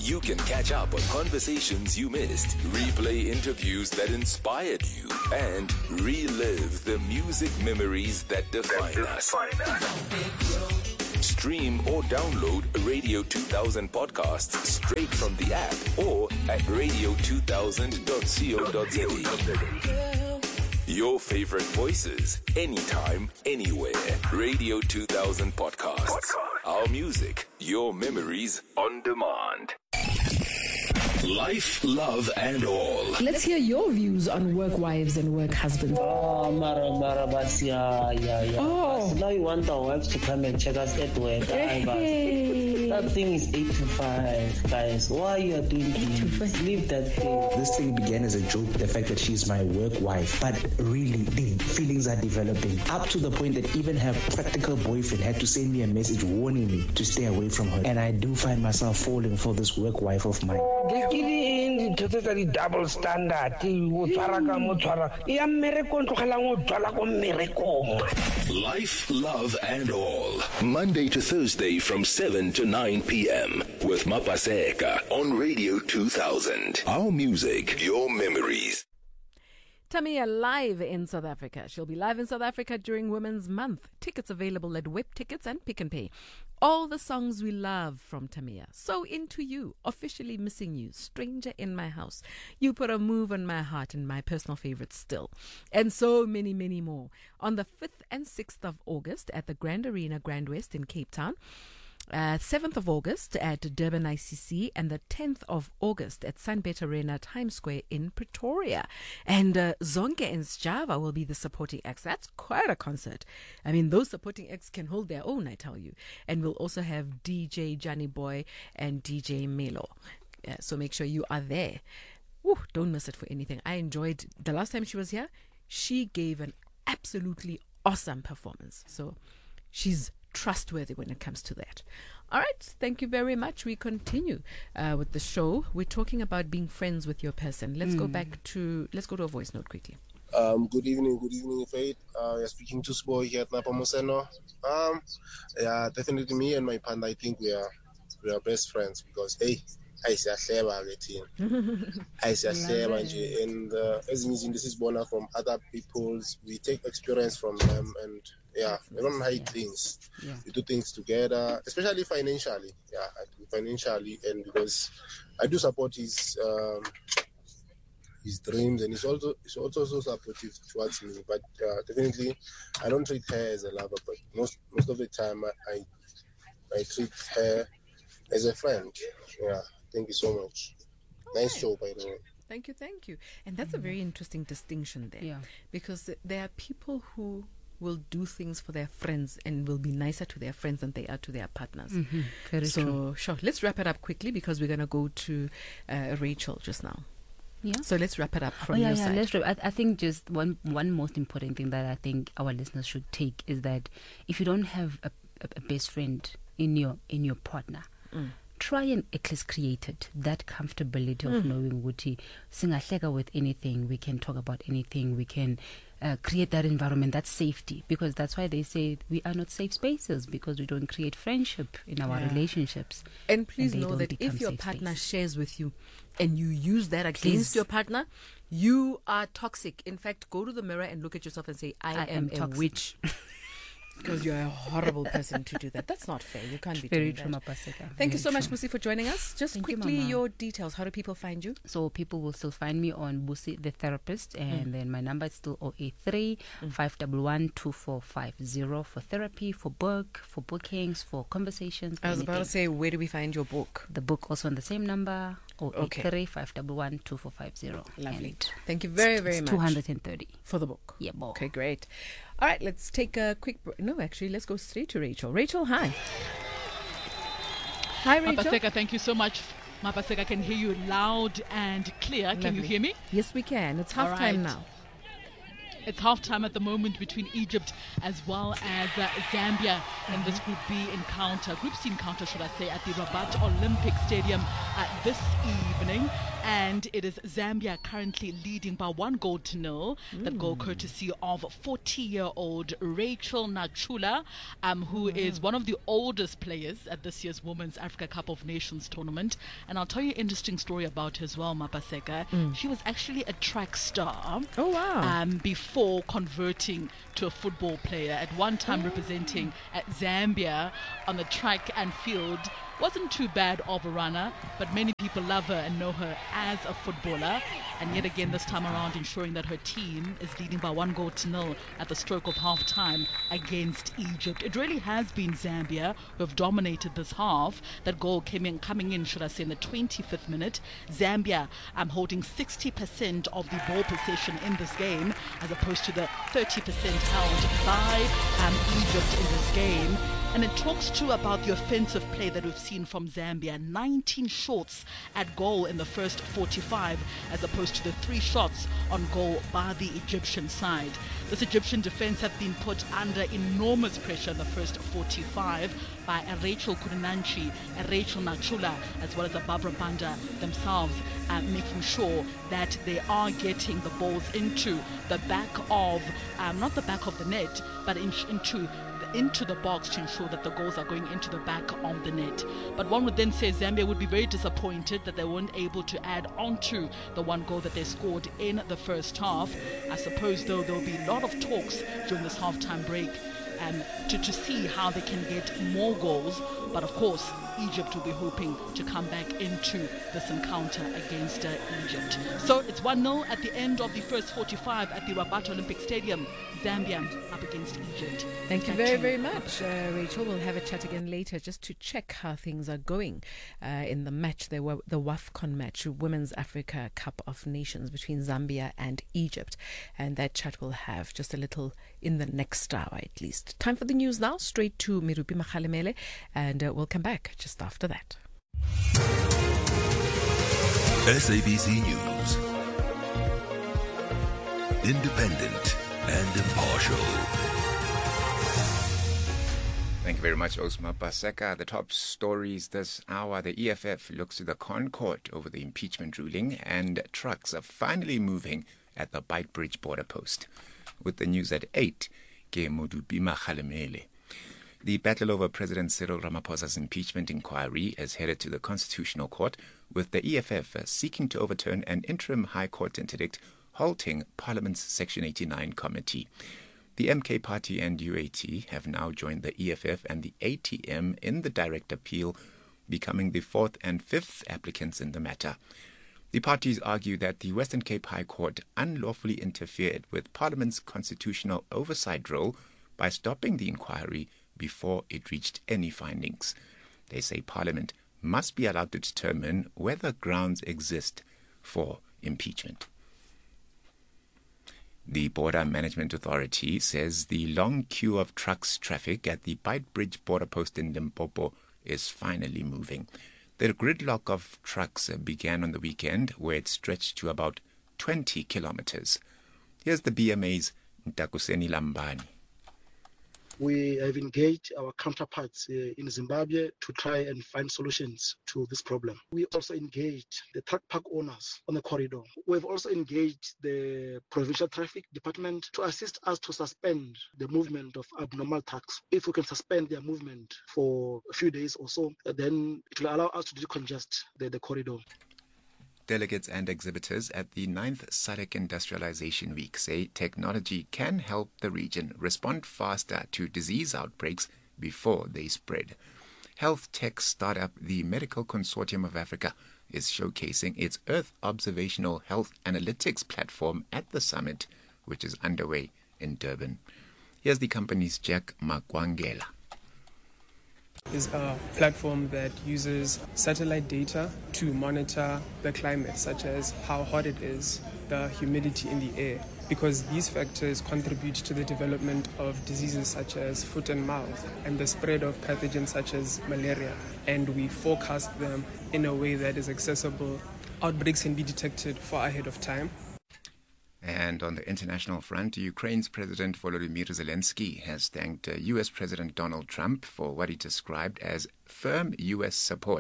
You can catch up on conversations you missed, replay interviews that inspired you, and relive the music memories that define us. Stream or download Radio 2000 podcasts straight from the app or at radio2000.co.za. Your favorite voices, anytime, anywhere. Radio 2000 podcasts. Our music, your memories on demand. Life, love, and all. Let's hear your views on work wives and work husbands. Oh. Now you want our wives to come and check us at work. Hey. That thing is 8 to 5, guys. Why you are doing this? Leave that thing. This thing began as a joke, the fact that she's my work wife. But really, the feelings are developing. Up to the point that even her practical boyfriend had to send me a message warning me to stay away from her. And I do find myself falling for this work wife of mine. Totally double standard. Life, love, and all. Monday to Thursday from 7 to 9 p.m. with Mapaseka on Radio 2000. Our music, your memories. Tamia live in South Africa. She'll be live in South Africa during Women's Month. Tickets available at Web Tickets and Pick and Pay. All the songs we love from Tamia. So Into You, Officially Missing You, Stranger in My House, You Put a Move on My Heart, and my personal favorite Still. And so many, many more. On the 5th and 6th of August at the Grand Arena, Grand West in Cape Town. 7th of August at Durban ICC, and the 10th of August at Sunbet Arena, Times Square in Pretoria. And Zonke and Sjava will be the supporting acts. That's quite a concert. I mean, those supporting acts can hold their own, I tell you. And we'll also have DJ Johnny Boy and DJ Melo. So make sure you are there. Woo, don't miss it for anything. I enjoyed the last time she was here. She gave an absolutely awesome performance. So she's trustworthy when it comes to that. All right, thank you very much. We continue with the show. We're talking about being friends with your person. Let's go to a voice note quickly. Good evening, Faith. You're speaking to Spoy here at Napa Moseno. Yeah, definitely me and my partner, I think we are best friends because I say and as this is born out from other people's, we take experience from them, and we don't hide things. We do things together, especially financially. I do financially, and because I do support his dreams, and he's also so supportive towards me. But definitely, I don't treat her as a lover, but most of the time I treat her as a friend. Yeah. Thank you so much. Nice show, by the way. Thank you. And that's a very interesting distinction there. Yeah. Because there are people who will do things for their friends and will be nicer to their friends than they are to their partners. Mm-hmm. Very true. Sure. Let's wrap it up quickly because we're going to go to Rachel just now. Yeah. So let's wrap it up from your side. Let's wrap. I think just one most important thing that I think our listeners should take is that if you don't have a best friend in your partner, try and at least create it, that comfortability of knowing Wuti, singahleka with anything, we can talk about anything, we can create that environment, that safety, because that's why they say we are not safe spaces, because we don't create friendship in our relationships. And please know that if your partner shares with you and you use that against your partner, you are toxic. In fact, go to the mirror and look at yourself and say, I am a witch. Because you're a horrible person to do that. That's not fair. You can't be doing that. Thank you so much, Busi, for joining us. Just quickly, your details. How do people find you? So people will still find me on Busi the Therapist, and then my number is still 083 511 2450 for therapy, for book, for bookings, for conversations. I was about to say, where do we find your book? The book also on the same number, 083 511 2450. Lovely. Thank you very, very much. 230 for the book. Yeah, book. Okay, great. All right, let's take a quick break. No, actually, let's go straight to Rachel. Rachel, hi. Hi, Rachel. Mapaseka, thank you so much. Mapaseka, I can hear you loud and clear. Lovely. Can you hear me? Yes, we can. It's halftime now. It's halftime at the moment between Egypt as well as Zambia in this Group B encounter, Group C encounter, should I say, at the Rabat Olympic Stadium this evening, and it is Zambia currently leading by 1-0. That goal courtesy of 40-year-old Rachel Nachula, who is one of the oldest players at this year's Women's Africa Cup of Nations tournament. And I'll tell you an interesting story about her as well, Mapaseka. She was actually a track star. Oh, wow. Before converting to a football player. At one time representing Zambia on the track and field. Wasn't too bad of a runner, but many people love her and know her as a footballer. And yet again this time around ensuring that her team is leading by 1-0 at the stroke of half-time against Egypt. It really has been Zambia who have dominated this half. That goal coming in, should I say, in the 25th minute. Zambia holding 60% of the ball possession in this game, as opposed to the 30% held by Egypt in this game. And it talks too about the offensive play that we've seen from Zambia. 19 shots at goal in the first 45, as opposed to the 3 shots on goal by the Egyptian side. This Egyptian defense have been put under enormous pressure in the first 45 by Rachel Kurunanchi, Rachel Nachula, as well as Barbara Banda themselves, making sure that they are getting the balls into the back of, not the back of the net, but into the box to ensure that the goals are going into the back of the net. But one would then say Zambia would be very disappointed that they weren't able to add on to the 1 goal that they scored in the first half. I suppose, though, there will be a lot of talks during this half-time break to see how they can get more goals. But of course, Egypt will be hoping to come back into this encounter against Egypt. So it's 1-0 at the end of the first 45 at the Rabat Olympic Stadium. Zambia up against Egypt. Thank you very, very much, Rachel. We'll have a chat again later just to check how things are going in the match. There were the WAFCON match, Women's Africa Cup of Nations between Zambia and Egypt. And that chat we'll have just a little in the next hour at least. Time for the news now, straight to Mirupi Makhalemele, and we'll come back just after that. SABC News. Independent and impartial. Thank you very much, Osma Paseka. The top stories this hour. The EFF looks to the Concord over the impeachment ruling, and trucks are finally moving at the Beitbridge border post. With the news at 8, Ke Modupi Makhalemele. The battle over President Cyril Ramaphosa's impeachment inquiry is headed to the Constitutional Court, with the EFF seeking to overturn an interim High Court interdict halting Parliament's Section 89 committee. The MK Party and UAT have now joined the EFF and the ATM in the direct appeal, becoming the 4th and 5th applicants in the matter. The parties argue that the Western Cape High Court unlawfully interfered with Parliament's constitutional oversight role by stopping the inquiry before it reached any findings. They say Parliament must be allowed to determine whether grounds exist for impeachment. The Border Management Authority says the long queue of trucks traffic at the Beitbridge border post in Limpopo is finally moving. The gridlock of trucks began on the weekend, where it stretched to about 20 kilometers. Here's the BMA's Ntakuseni Lambani. We have engaged our counterparts in Zimbabwe to try and find solutions to this problem. We also engaged the truck park owners on the corridor. We've also engaged the Provincial Traffic Department to assist us to suspend the movement of abnormal trucks. If we can suspend their movement for a few days or so, then it will allow us to decongest the corridor. Delegates and exhibitors at the 9th SADC Industrialization Week say technology can help the region respond faster to disease outbreaks before they spread. Health tech startup the Medical Consortium of Africa is showcasing its Earth Observational Health Analytics platform at the summit, which is underway in Durban. Here's the company's Jack Makwangela. Is a platform that uses satellite data to monitor the climate, such as how hot it is, the humidity in the air, because these factors contribute to the development of diseases such as foot and mouth and the spread of pathogens such as malaria. And we forecast them in a way that is accessible. Outbreaks can be detected far ahead of time. And on the international front, Ukraine's President Volodymyr Zelensky has thanked U.S. President Donald Trump for what he described as firm U.S. support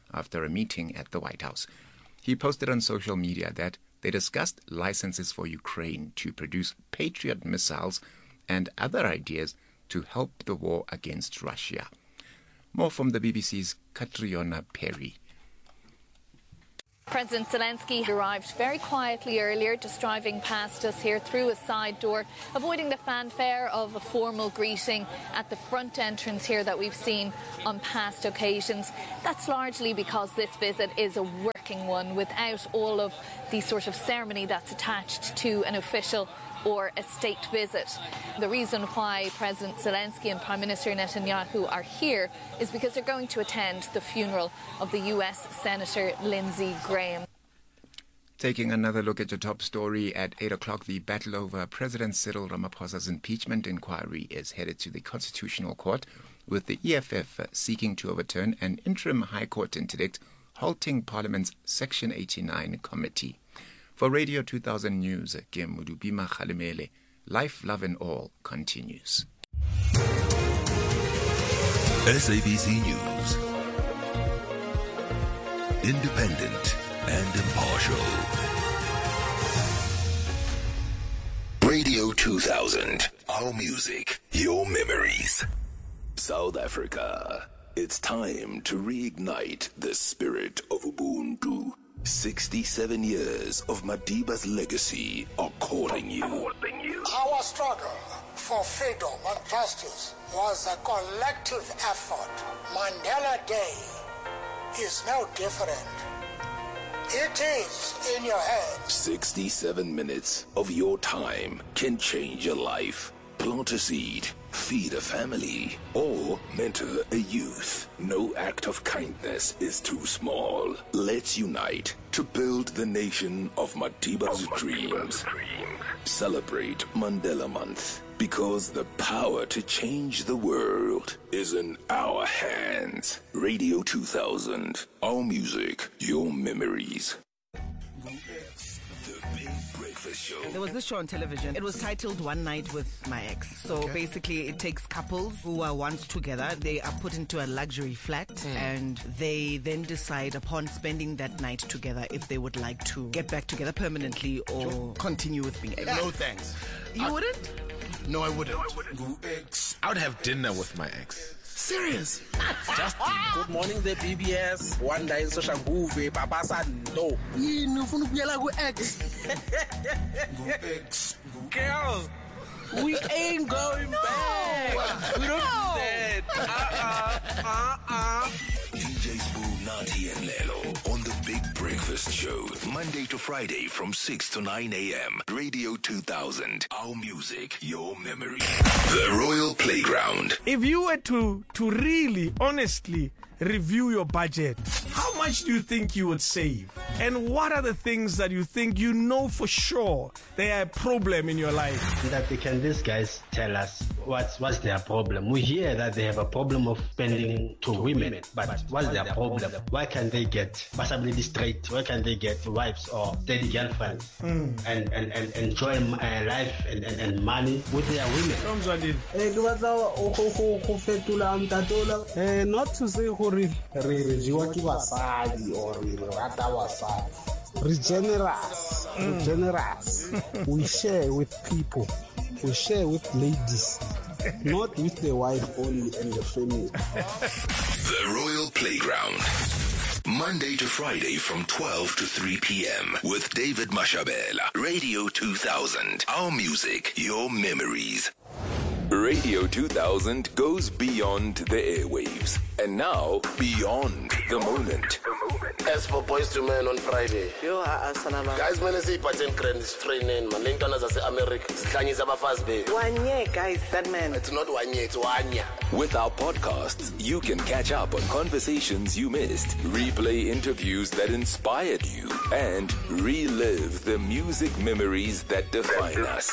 after a meeting at the White House. He posted on social media that they discussed licenses for Ukraine to produce Patriot missiles and other ideas to help the war against Russia. More from the BBC's Catriona Perry. President Zelensky arrived very quietly earlier, just driving past us here through a side door, avoiding the fanfare of a formal greeting at the front entrance here that we've seen on past occasions. That's largely because this visit is a working one without all of the sort of ceremony that's attached to an official or a state visit. The reason why President Zelensky and Prime Minister Netanyahu are here is because they're going to attend the funeral of the US Senator Lindsey Graham. Taking another look at your top story at 8 o'clock, the battle over President Cyril Ramaphosa's impeachment inquiry is headed to the Constitutional Court, with the EFF seeking to overturn an interim High Court interdict halting Parliament's Section 89 committee. For Radio 2000 News, Kim Mudubima Khalimele, Life, Love and All continues. SABC News. Independent and impartial. Radio 2000. Our music, your memories. South Africa. It's time to reignite the spirit of Ubuntu. 67 years of Madiba's legacy are calling you. Our struggle for freedom and justice was a collective effort. Mandela Day is no different. It is in your hands. 67 minutes of your time can change your life. Plant a seed, feed a family, or mentor a youth. No act of kindness is too small. Let's unite to build the nation of Madiba's dreams. Celebrate Mandela Month, because the power to change the world is in our hands. Radio 2000, our music, your memories. Show. There was this show on television. It was titled One Night with My Ex. So basically it takes couples who are once together. They are put into a luxury flat and they then decide upon spending that night together if they would like to get back together permanently or continue with being ex. No thanks. You wouldn't? No, I wouldn't. I would have dinner with my ex. Serious? Good morning, the BBS. One day in social movie, Papa said no. Girl, we ain't going back. We don't do that. DJ Spoo, Nati and Lelo on the Big Breakfast Show, Monday to Friday from 6 to 9 a.m. Radio 2000, our music, your memory. The Royal Playground. If you were to really, honestly review your budget, how much do you think you would save? And what are the things that you think you know for sure they are a problem in your life? That can these guys tell us what's their problem? We hear that they have a problem of spending to women, but what's their problem? Why can't they get possibly straight? Why can't they get wives or steady girlfriends and enjoy life and money with their women? Not to say re jewa ke basadi or re rata basadi. Re generous. We share with people. We share with ladies, not with the wife only and the family. The Royal Playground. Monday to Friday from 12 to 3 p.m. with David Mashabela. Radio 2000. Our music, your memories. Radio 2000 goes beyond the airwaves and now beyond the moment. As for Boys to Men on Friday, guys, man, say pattern grand is training, man. Lingana zase America, Skanyisa bafaz be. 1 year, guys, that man. It's not 1 year, it's 1 year. With our podcasts, you can catch up on conversations you missed, replay interviews that inspired you, and relive the music memories that define us.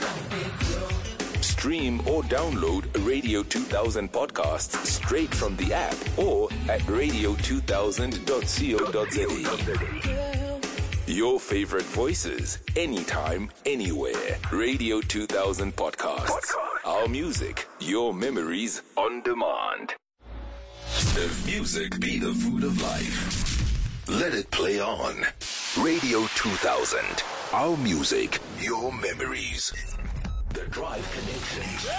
Stream or download Radio 2000 podcasts straight from the app or at radio2000.co.za. Your favorite voices, anytime, anywhere. Radio 2000 podcasts. Our music, your memories on demand. If music be the food of life, let it play on. Radio 2000. Our music, your memories. The Drive Connection.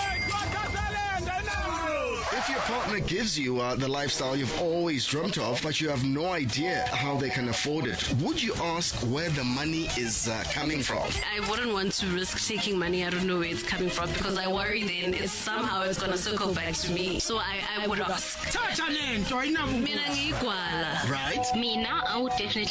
If your partner gives you the lifestyle you've always dreamt of, but you have no idea how they can afford it, would you ask where the money is coming from? I wouldn't want to risk taking money. I don't know where it's coming from because I worry then it's going to circle back to me. So I would ask. Right? Mina, I would definitely